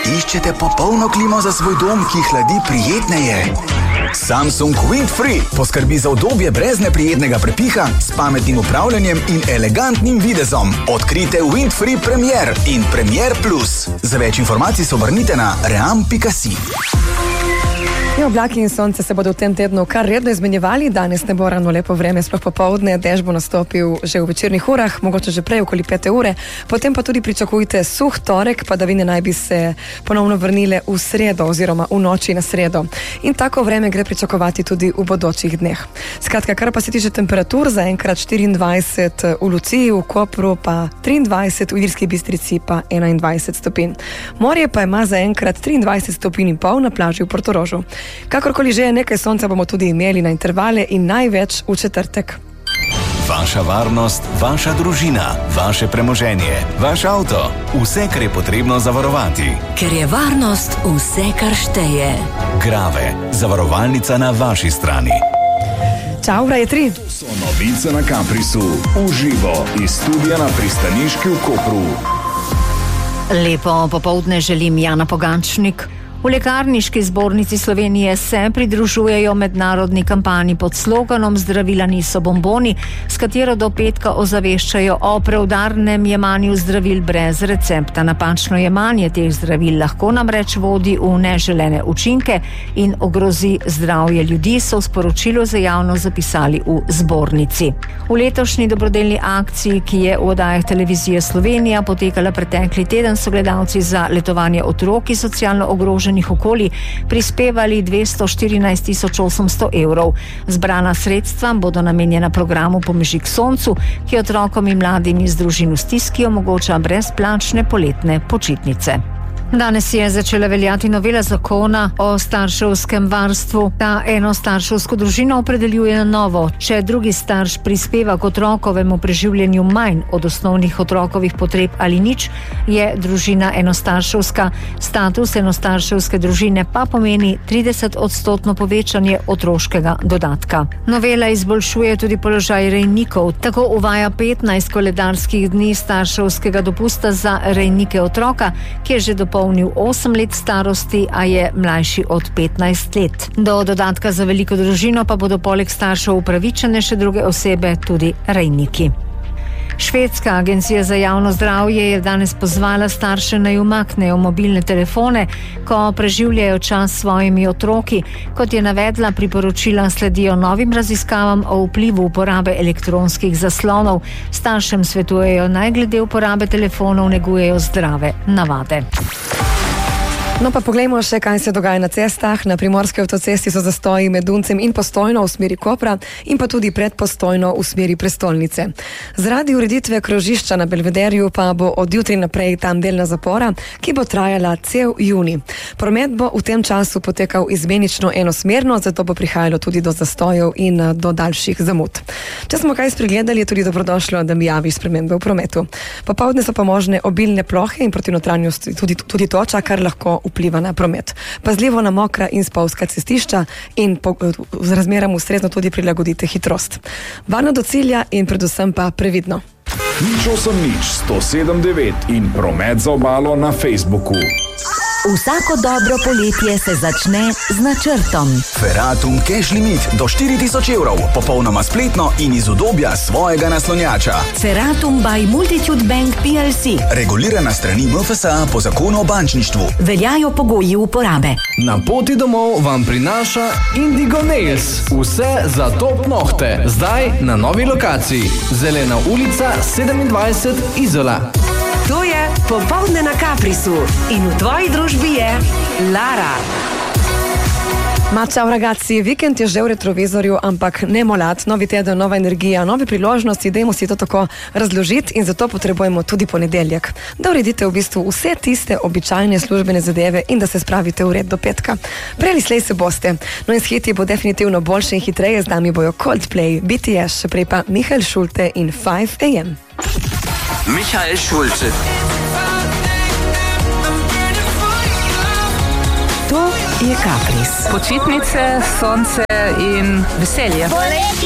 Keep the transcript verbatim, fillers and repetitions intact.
Iščete popolno klimo za svoj dom, ki hladi prijetneje? Samsung Windfree poskrbi za udobje brez neprijetnega prepiha, s pametnim upravljanjem in elegantnim videzom. Odkrite Windfree Premier in Premier Plus. Za več informacij se obrnite na ream pika si. In oblaki in sonce se bodo v tem tednu kar redno izmenjevali. Danes ne bo ravno lepo vreme, sploh popoldne. Dež bo nastopil že v večernih urah, mogoče že prej, okoli pete ure. Potem pa tudi pričakujte suh torek, padavine naj bi se ponovno vrnile v sredo oziroma v noči na sredo. In tako vreme gre pričakovati tudi v bodočih dneh. Skratka, kar pa se tiče temperatur, zaenkrat štiriindvajset v Luciji, v Kopru pa triindvajset, v Ilirski Bistrici pa enaindvajset stopinj. Morje pa ima zaenkrat triindvajset stopinj in pol na plaži v Portorožu. Kakorkoli že, nekaj sonca bomo tudi imeli na intervale in največ v četrtek. Vaša varnost, vaša družina, vaše premoženje, vaš avto, vse, kar je potrebno zavarovati. Ker je varnost vse, kar šteje. Grave, zavarovalnica na vaši strani. Čau, ura je tri. To so novice na Caprisu, uživo iz studia na pristaniški v Kopru. Lepo popoldne želim, Jana Pogančnik. V Lekarniški zbornici Slovenije se pridružujejo mednarodni kampanji pod sloganom Zdravila niso bomboni, s katero do petka ozaveščajo o preudarnem jemanju zdravil brez recepta. Napačno jemanje teh zdravil lahko namreč vodi v neželene učinke in ogrozi zdravje ljudi, so v sporočilu za javnost zapisali v zbornici. V letošnji dobrodelni akciji, ki je v oddajah Televizije Slovenija potekala pretekli teden, so gledalci za letovanje otrok iz socialno ogroženih okolij prispevali dvesto štirinajst tisoč osemsto evrov. Zbrana sredstva bodo namenjena programu Pomoži k soncu, ki otrokom in mladim iz družin v stiski omogoča brezplačne poletne počitnice. Danes je začela veljati novela zakona o starševskem varstvu. Ta enostarševsko družino opredeljuje na novo. Če drugi starš prispeva k otrokovemu preživljanju manj od osnovnih otrokovih potreb ali nič, je družina enostarševska. Status enostarševske družine pa pomeni trideset odstotno povečanje otroškega dodatka. Novela izboljšuje tudi položaj rejnikov. Tako uvaja petnajst koledarskih dni starševskega dopusta za rejnike otroka, ki je že dopolnil osem let starosti, a je mlajši od petnajst let. Do dodatka za veliko družino pa bodo poleg staršev upravičene še druge osebe, tudi rejniki. Švedska agencija za javno zdravje je danes pozvala starše, naj umaknejo mobilne telefone, ko preživljajo čas s svojimi otroki. Kot je navedla, priporočila sledijo novim raziskavam o vplivu uporabe elektronskih zaslonov. Staršem svetujejo, naj glede uporabe telefonov negujejo zdrave navade. No pa poglejmo še, kaj se dogaja na cestah. Na primorski avtocesti so zastoji med Duncem in Postojno v smeri Kopra in pa tudi pred Postojno v smeri prestolnice. Zaradi ureditve krožišča na Belvederju pa bo od jutri naprej tam delna zapora, ki bo trajala cel junij. Promet bo v tem času potekal izmenično enosmerno, zato bo prihajalo tudi do zastojev in do daljših zamud. Če smo kaj spregledali, je tudi dobrodošlo, da mi javiš spremembe v prometu. Popoldne so pa možne obilne plohe in proti notranjosti tudi, tudi toča, kar lahko vpliva na promet. Pazljivo na mokra in spolzka cestišča in po, z razmeram ustrezno tudi prilagodite hitrost. Varno do cilja in predvsem pa previdno. Nič osem nič sto sedem devet in promet za obalo na Facebooku. Vsako dobro poletje se začne z načrtom. Ferratum Cash Limit do štiri tisoč evrov, popolnoma spletno in iz udobja svojega naslonjača. Ferratum by Multitude Bank P L C. Regulirana strani M F S A po zakonu o bančništvu. Veljajo pogoji uporabe. Na poti domov vam prinaša Indigo Nails. Vse za top nohte. Zdaj na novi lokaciji. Zelena ulica sedemindvajset Izola. To je Popoldne na Caprisu in v tvoji družbi je Lara. Ma čau ragazzi, vikend je že v retrovizorju, ampak ne molat, novi teden, nova energija, nove priložnosti, dajmo si to tako razložiti in zato potrebujemo tudi ponedeljek, da uredite v bistvu vse tiste običajne službene zadeve in da se spravite v red do petka. Prej ali slej se boste, no in s hiti bo definitivno boljše in hitreje, z nami bojo Coldplay, B T S, še prej pa Michael Schulte in five a m. Michael Schulte. To je Capris. Počitnice, sonce in veselje.